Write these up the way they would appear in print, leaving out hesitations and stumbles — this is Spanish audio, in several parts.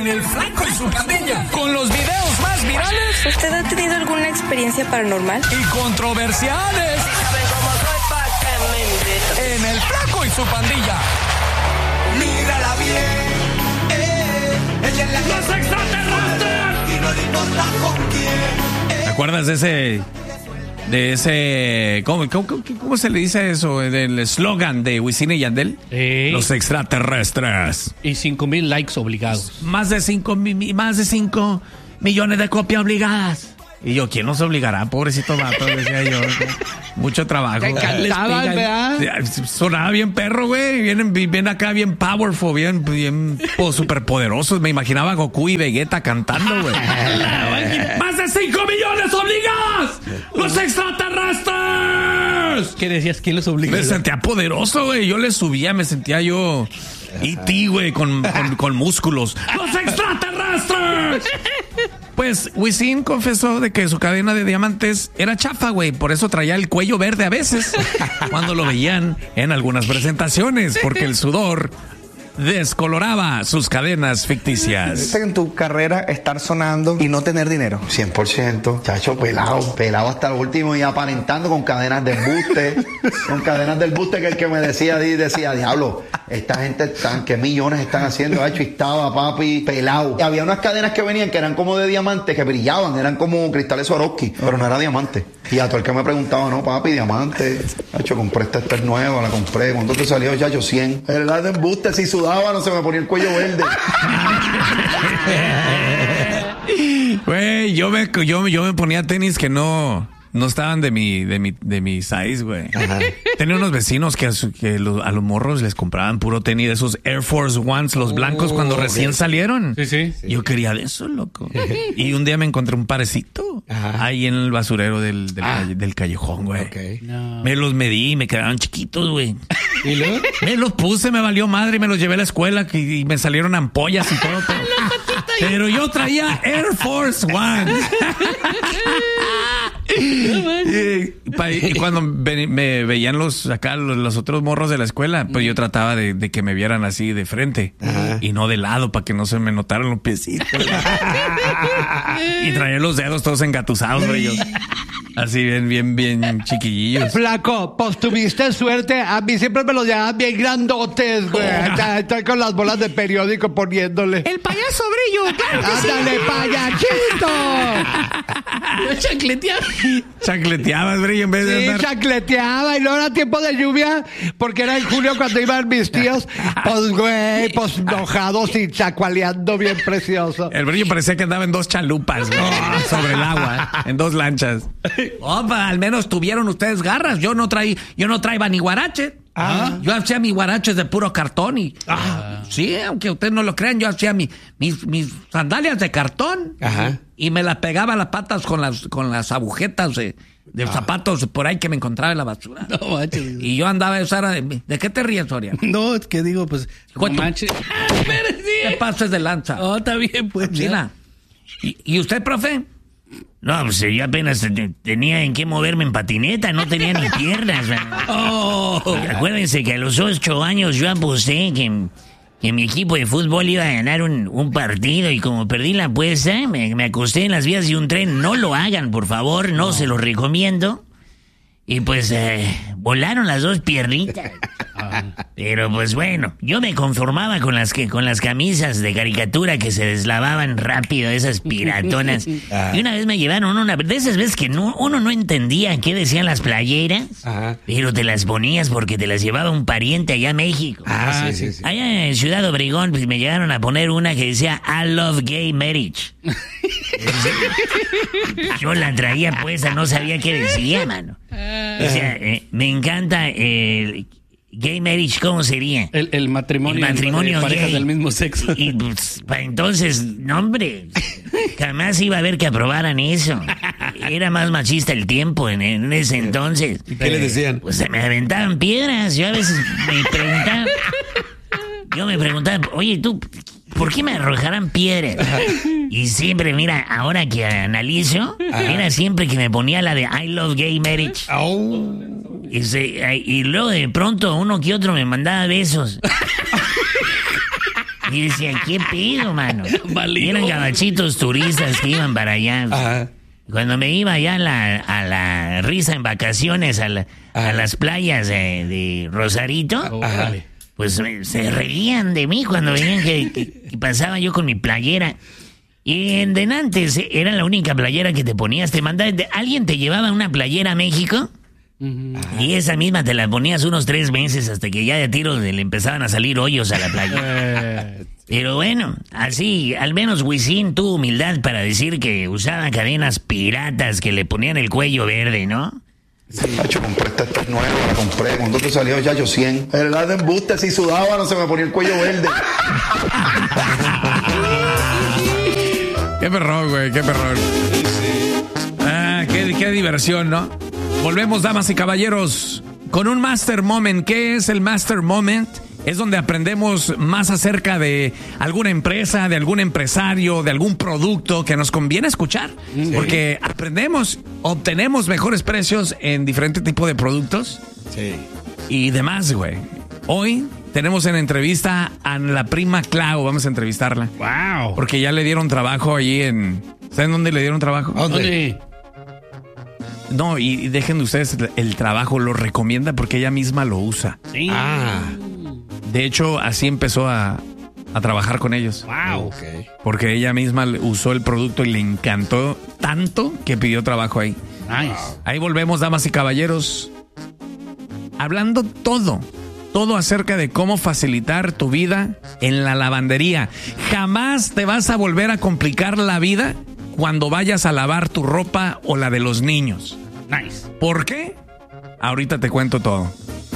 en El Flaco y su Pandilla, con los videos más virales. ¿Usted ha tenido alguna experiencia paranormal? Y controversiales. En El Flaco y su Pandilla. Mírala bien, ella es la ¡Los extraterrestres! y no le importa con quién. ¿Te acuerdas de ese ¿cómo se le dice eso? Del eslogan de Wisin y Yandel. Los extraterrestres. Y 5,000 likes obligados. Más de 5 millones de copias obligadas. Y yo, ¿quién nos obligará? Pobrecito vato, decía yo. Mucho trabajo. Te cantaban, ¿verdad? Sonaba bien perro, güey. Bien acá, bien powerful, bien super poderosos. Me imaginaba a Goku y Vegeta cantando, güey. ¡Más de 5 millones obligadas! ¡Los extraterrestres! ¿Qué decías? ¿Quién los obligó? Me sentía poderoso, güey. Yo le subía, me sentía yo... E.T., güey, con músculos. ¡Los extraterrestres! Pues Wisin confesó de que su cadena de diamantes era chafa, güey. Por eso traía el cuello verde a veces cuando lo veían en algunas presentaciones, porque el sudor descoloraba sus cadenas ficticias. En tu carrera estar sonando y no tener dinero. 100%, chacho, pelado hasta el último y aparentando con cadenas de embuste, que el que me decía, diablo, esta gente ¿qué millones están haciendo? Y estaba, papi, pelado. Y había unas cadenas que venían que eran como de diamante, que brillaban, eran como cristales Swarovski, pero no era diamante. Y a todo el que me preguntaba, no, papi, diamante, chacho, compré esta nueva, la compré, ¿cuánto te salió, chacho? 100. Era de embuste, si sudaba, no se me ponía el cuello verde. Güey, yo me ponía tenis que no estaban de mi size, güey. Tenía unos vecinos que a los morros les compraban puro tenis de esos Air Force Ones, los blancos, cuando recién salieron. Sí. Yo quería de eso, loco. Y un día me encontré un parecito ahí en el basurero del callejón, güey. No. Me los medí y me quedaron chiquitos, güey. ¿Y luego? Me los puse, me valió madre y me los llevé a la escuela y me salieron ampollas y todo. Pero yo traía Air Force One. Y cuando me veían los otros morros de la escuela, pues yo trataba de que me vieran así de frente y no de lado para que no se me notaran los piecitos. Y traía los dedos todos engatusados, güey. Así bien chiquillillos. Flaco, pues tuviste suerte. A mí siempre me los llevaban bien grandotes, güey. Estoy con las bolas de periódico poniéndole. El payaso brillo, claro que ¡ándale, payachito! Chancleteabas, brillo, en vez de andar... chancleteaba. Y luego era tiempo de lluvia, porque era en julio cuando iban mis tíos. Pues, güey, pues mojados y chacualeando bien precioso. El brillo parecía que andaba en 2 chalupas, ¿no? Sobre el agua, en 2 lanchas. Opa, al menos tuvieron ustedes garras. Yo no traía ni guarache. Yo hacía mis guaraches de puro cartón y... Sí, aunque ustedes no lo crean, yo hacía mis sandalias de cartón. Y me las pegaba a las patas con las agujetas de zapatos por ahí que me encontraba en la basura. No manches. Y yo andaba a usar... ¿De qué te ríes, Soria? No, es que digo, pues... No manches. ¿Qué pases de lanza? Oh, está bien, pues. ¿Y usted, profe? No, pues yo apenas tenía en qué moverme en patineta, no tenía ni piernas. Acuérdense que a los 8 años yo aposté que mi equipo de fútbol iba a ganar un partido y como perdí la apuesta, me acosté en las vías de un tren. No lo hagan, por favor, no se los recomiendo. Y pues volaron las 2 piernitas. Pero pues bueno, yo me conformaba con las camisas de caricatura que se deslavaban rápido, esas piratonas. Y una vez me llevaron una de esas veces que uno no entendía qué decían las playeras, pero te las ponías porque te las llevaba un pariente allá en México. Sí. Allá en Ciudad Obregón pues, me llegaron a poner una que decía I love gay marriage. Yo la traía puesta, no sabía qué decía, mano. O sea, me encanta gay marriage, ¿cómo sería? El matrimonio de parejas gay. del mismo sexo. Y pues, entonces, no, hombre, jamás iba a haber que aprobaran eso. Era más machista el tiempo en ese entonces. ¿Y qué le decían? Pues se me aventaban piedras. Yo a veces me preguntaba, oye, tú, ¿por qué me arrojarán piedras? Y siempre, mira, ahora que analizo, mira, siempre que me ponía la de I love gay marriage. Y luego de pronto uno que otro me mandaba besos. Y decía, ¿qué pedo, mano? Y eran gabachitos turistas que iban para allá. Ajá. Cuando me iba allá a la risa en vacaciones, a las playas de Rosarito, pues se reían de mí cuando veían que pasaba yo con mi playera. Y en Denantes era la única playera que te ponías. Alguien te llevaba una playera a México y esa misma te la ponías unos 3 meses hasta que ya de tiro le empezaban a salir hoyos a la playa. Pero bueno, así, al menos Wisin tuvo humildad para decir que usaba cadenas piratas que le ponían el cuello verde, ¿no? Sí. Chacho, compré esta nueva, la compré. Cuando te salió, chacho, 100. ¿Verdad de embuste? Si sudaba, no se me ponía el cuello verde. Qué perrón, güey, qué perrón. Ah, qué diversión, ¿no? Volvemos, damas y caballeros, con un Master Moment. ¿Qué es el Master Moment? Es donde aprendemos más acerca de alguna empresa, de algún empresario, de algún producto que nos conviene escuchar. Sí. Porque obtenemos mejores precios en diferentes tipos de productos. Sí. Y demás, güey. Hoy tenemos en entrevista a la prima Clau. Vamos a entrevistarla. ¡Wow! Porque ya le dieron trabajo allí en... ¿Saben dónde le dieron trabajo? ¿Dónde? No, y dejen de ustedes el trabajo. Lo recomienda porque ella misma lo usa. Sí. De hecho, así empezó a trabajar con ellos. ¡Wow! Okay. Porque ella misma usó el producto y le encantó tanto que pidió trabajo ahí. Nice. Ahí volvemos, damas y caballeros. Hablando todo acerca de cómo facilitar tu vida en la lavandería. Jamás te vas a volver a complicar la vida cuando vayas a lavar tu ropa o la de los niños. Nice. ¿Por qué? Ahorita te cuento todo.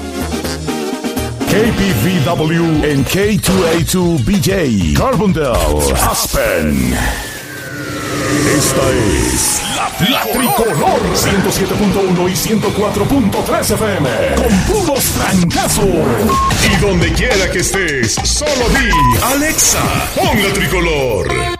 KPVW en K2A2BJ, Carbondale, Aspen. Esta es la Tricolor 107.1 y 104.3 FM con puros trancazos. Y donde quiera que estés, solo di Alexa, pon la Tricolor.